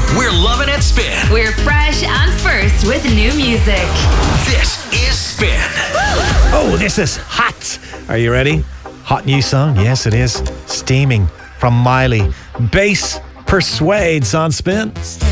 We're loving it, Spin. We're fresh and first with new music. This is Spin. Oh, this is hot. Are you ready? Hot new song? Yes, it is. Steaming from Miley. Bass Persuades on Spin.